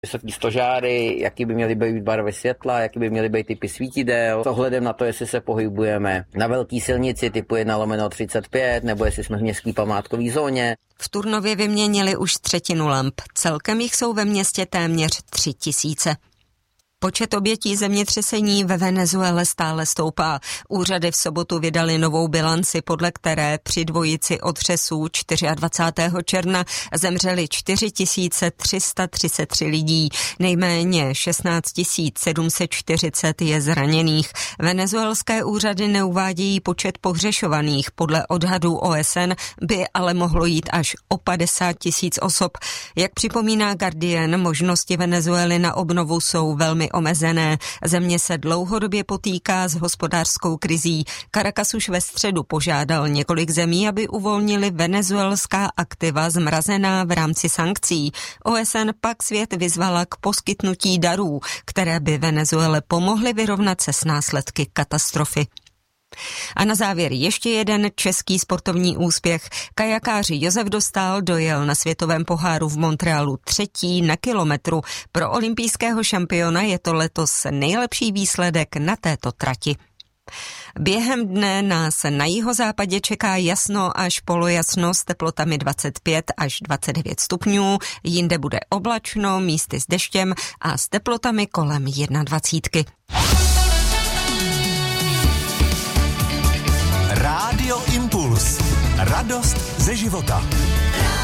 Vysoký stožáry, jaký by měly být barvy světla, jaký by měly být typy svítidel, s ohledem na to, jestli se pohybujeme na velký silnici typu 1/35, nebo jestli jsme v městské památkové zóně. V Turnově vyměnili už 1/3 lamp. Celkem jich jsou ve městě téměř 3000. Počet obětí zemětřesení ve Venezuele stále stoupá. Úřady v sobotu vydali novou bilanci, podle které při dvojici otřesů 24. června zemřeli 4333 lidí. Nejméně 16 740 je zraněných. Venezuelské úřady neuvádějí počet pohřešovaných. Podle odhadů OSN by ale mohlo jít až o 50 000 osob. Jak připomíná Guardian, možnosti Venezuely na obnovu jsou velmi omezené. Země se dlouhodobě potýká s hospodářskou krizí. Caracas už ve středu požádal několik zemí, aby uvolnili venezuelská aktiva zmrazená v rámci sankcí. OSN pak svět vyzvala k poskytnutí darů, které by Venezuele pomohly vyrovnat se s následky katastrofy. A na závěr ještě jeden český sportovní úspěch. Kajakář Josef Dostál dojel na světovém poháru v Montrealu 3. na kilometru. Pro olympijského šampiona je to letos nejlepší výsledek na této trati. Během dne nás na jihozápadě čeká jasno až polojasno s teplotami 25 až 29 stupňů, jinde bude oblačno, místy s deštěm a s teplotami kolem 21. Rádio Impuls. Radost ze života.